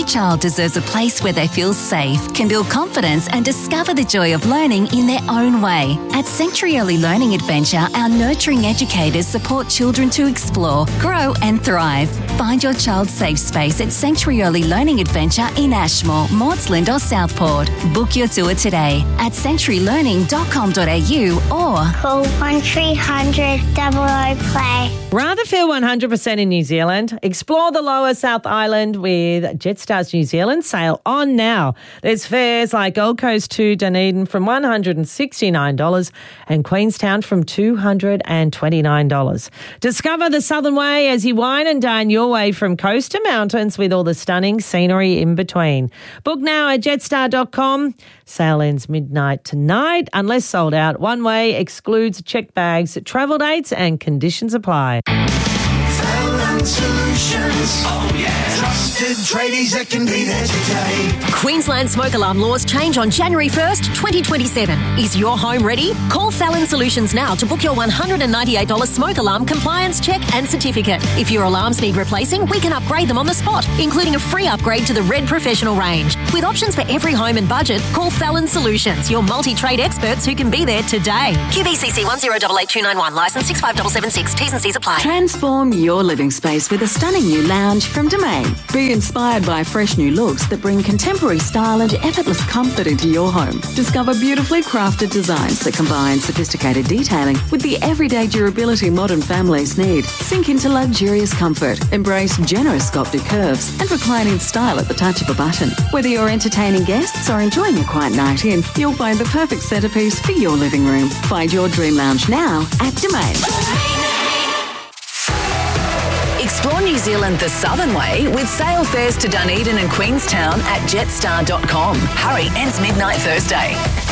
child deserves a place where they feel safe, can build confidence and discover the joy of learning in their own way. At Sanctuary Early Learning Adventure, our nurturing educators support children to explore, grow and thrive. Find your child's safe space at Sanctuary Early Learning Adventure in Ashmore, Maudsley or Southport. Book your tour today at sanctuarylearning.com.au or call 1300 play. Rather feel 100% in New Zealand? Explore the lower South Island with Jetstar's New Zealand. Sail on now. There's fares like Gold Coast to Dunedin from $169 and Queenstown from $229. Discover the Southern Way as you wine and dine your way from coast to mountains with all the stunning scenery in between. Book now at jetstar.com. Sale ends midnight tonight unless sold out. One way excludes checked bags, travel dates and conditions apply. Solutions. Oh yeah. Trusted tradies that can be there today. Queensland smoke alarm laws change on January 1st, 2027. Is your home ready? Call Fallon Solutions now to book your $198 smoke alarm compliance check and certificate. If your alarms need replacing, we can upgrade them on the spot, including a free upgrade to the Red Professional range. With options for every home and budget, call Fallon Solutions, your multi-trade experts who can be there today. QBCC 1088291, licence 65776, T's and C's apply. Transform your living space with a stunning new lounge from Domain. Be inspired by fresh new looks that bring contemporary style and effortless comfort into your home. Discover beautifully crafted designs that combine sophisticated detailing with the everyday durability modern families need. Sink into luxurious comfort, embrace generous sculpted curves and reclining style at the touch of a button. Whether you're entertaining guests or enjoying a quiet night in, you'll find the perfect centrepiece for your living room. Find your dream lounge now at Domain. Explore New Zealand the Southern Way with sale fares to Dunedin and Queenstown at jetstar.com. Hurry, ends midnight Thursday.